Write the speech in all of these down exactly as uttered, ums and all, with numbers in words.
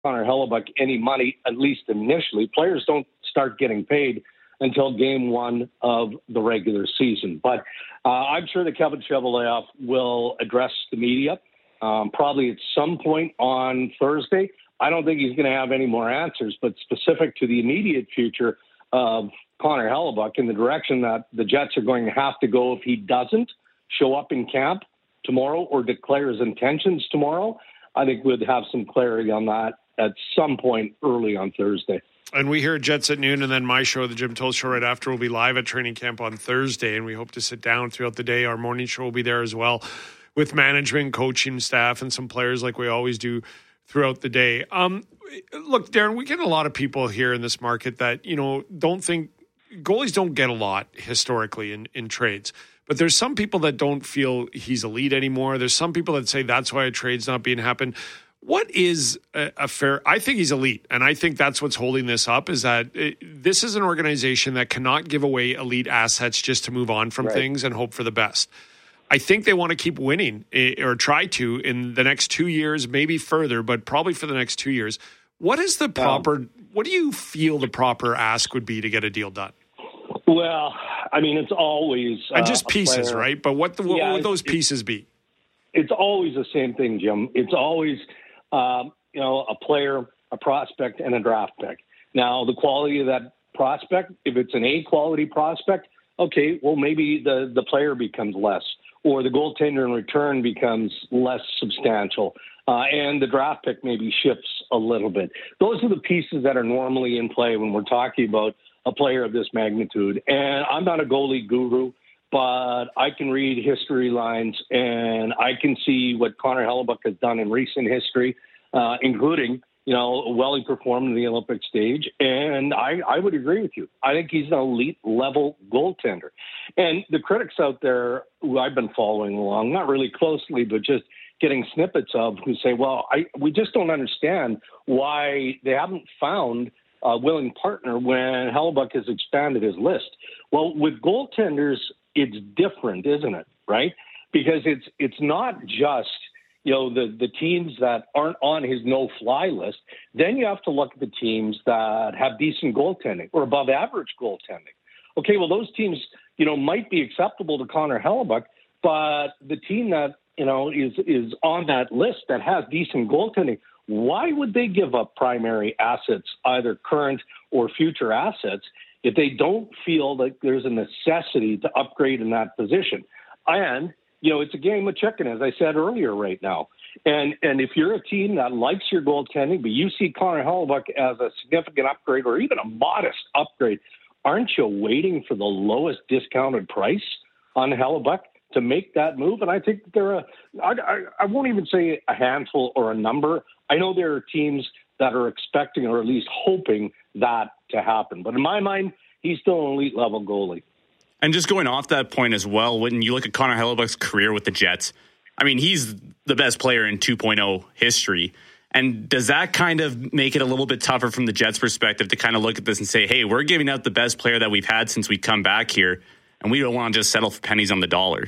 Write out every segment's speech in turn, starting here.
Connor Hellebuyck any money, at least initially. Players don't start getting paid until game one of the regular season. But uh, I'm sure that Kevin Cheveldayoff will address the media um, probably at some point on Thursday. I don't think he's going to have any more answers, but specific to the immediate future of Connor Hellebuyck and the direction that the Jets are going to have to go if he doesn't show up in camp tomorrow or declare his intentions tomorrow, I think we'd have some clarity on that at some point early on Thursday. And we hear Jets at noon, and then my show, the Jim Toll Show, right after will be live at training camp on Thursday, and we hope to sit down throughout the day. Our morning show will be there as well with management, coaching staff, and some players like we always do throughout the day. Um, look, Darren, we get a lot of people here in this market that, you know, don't think goalies don't get a lot historically in, in trades. But there's some people that don't feel he's elite anymore. There's some people that say that's why a trade's not being happen. What is a, a fair? I think he's elite, and I think that's what's holding this up. Is that it, this is an organization that cannot give away elite assets just to move on from right. things and hope for the best. I think they want to keep winning or try to in the next two years, maybe further, but probably for the next two years. What is the proper? Um, what do you feel the proper ask would be to get a deal done? Well, I mean, it's always uh, and just pieces, player. right? But what, the, what yeah, would those pieces be? It's always the same thing, Jim. It's always um, you know a player, a prospect, and a draft pick. Now, the quality of that prospect, if it's an A quality prospect, okay, well maybe the the player becomes less, or the goaltender in return becomes less substantial, uh, and the draft pick maybe shifts a little bit. Those are the pieces that are normally in play when we're talking about a player of this magnitude. And I'm not a goalie guru, but I can read history lines, and I can see what Connor Hellebuyck has done in recent history, uh, including, you know, well he performed in the Olympic stage. And I, I would agree with you. I think he's an elite level goaltender. And the critics out there who I've been following along, not really closely, but just getting snippets of, who say, well, I we just don't understand why they haven't found a willing partner when Hellebuyck has expanded his list. Well, with goaltenders, it's different, isn't it? Right? Because it's it's not just, you know, the, the teams that aren't on his no-fly list. Then you have to look at the teams that have decent goaltending or above average goaltending. Okay, well, those teams, you know, might be acceptable to Connor Hellebuyck, but the team that, you know, is is on that list that has decent goaltending, why would they give up primary assets, either current or future assets, if they don't feel that there's a necessity to upgrade in that position? And, you know, it's a game of chicken, as I said earlier right now. And and if you're a team that likes your goaltending, but you see Connor Hellebuyck as a significant upgrade or even a modest upgrade, aren't you waiting for the lowest discounted price on Hellebuyck to make that move? And I think there are, I, I, I won't even say a handful or a number. I know there are teams that are expecting or at least hoping that to happen. But in my mind, he's still an elite level goalie. And just going off that point as well, when you look at Connor Hellebuyck's career with the Jets, I mean, he's the best player in two point oh history. And does that kind of make it a little bit tougher from the Jets' perspective to kind of look at this and say, hey, we're giving out the best player that we've had since we come back here, and we don't want to just settle for pennies on the dollar?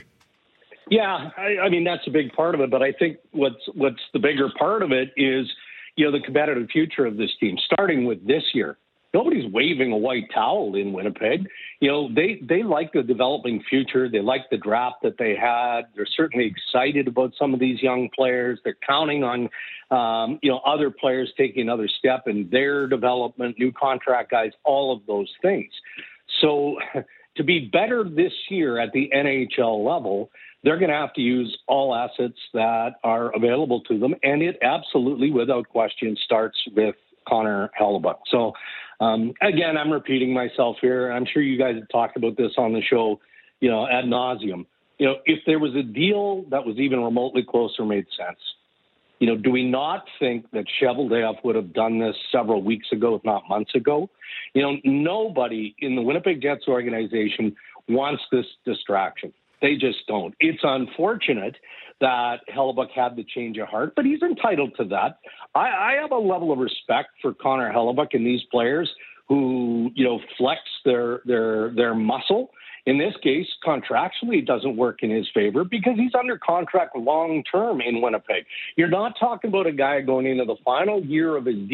Yeah, I, I mean, that's a big part of it. But I think what's what's the bigger part of it is, you know, the competitive future of this team, starting with this year. Nobody's waving a white towel in Winnipeg. You know, they, they like the developing future. They like the draft that they had. They're certainly excited about some of these young players. They're counting on, um, you know, other players taking another step in their development, new contract guys, all of those things. So to be better this year at the N H L level, they're going to have to use all assets that are available to them. And it absolutely, without question, starts with Connor Hellebuyck. So, um, again, I'm repeating myself here. I'm sure you guys have talked about this on the show, you know, ad nauseum. You know, if there was a deal that was even remotely close or made sense, you know, do we not think that Cheveldayoff would have done this several weeks ago, if not months ago? You know, nobody in the Winnipeg Jets organization wants this distraction. They just don't. It's unfortunate that Hellebuyck had the change of heart, but he's entitled to that. I, I have a level of respect for Connor Hellebuyck and these players who, you know, flex their their their muscle In this case, contractually, it doesn't work in his favor because he's under contract long-term in Winnipeg. You're not talking about a guy going into the final year of his